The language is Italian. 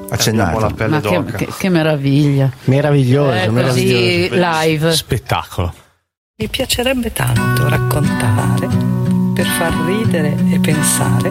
Abbiamo la pelle Ma d'oca. che meraviglia. Meraviglioso, Così live. spettacolo. Mi piacerebbe tanto raccontare per far ridere e pensare